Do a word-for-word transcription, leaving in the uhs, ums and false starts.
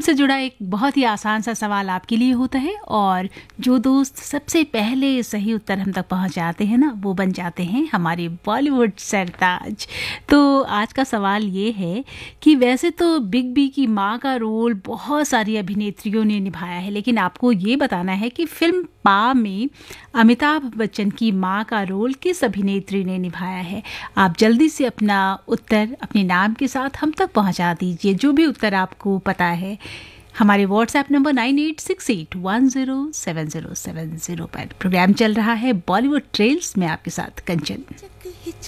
से जुड़ा एक बहुत ही आसान सा सवाल आपके लिए होता है और जो दोस्त सबसे पहले सही उत्तर हम तक पहुंच जाते हैं ना, वो बन जाते हैं हमारे बॉलीवुड सरताज। तो आज का सवाल ये है कि वैसे तो बिग बी की माँ का रोल बहुत सारी अभिनेत्रियों ने निभाया है, लेकिन आपको ये बताना है कि फिल्म पा में अमिताभ बच्चन की माँ का रोल किस अभिनेत्री ने निभाया है। आप जल्दी से अपना उत्तर अपने नाम के साथ हम तक पहुंचा दीजिए, जो भी उत्तर आपको पता है। हमारे WhatsApp number nine eight six eight one zero seven zero seven zero पर प्रोग्राम चल रहा है बॉलीवुड ट्रेल्स में, आपके साथ कंचन।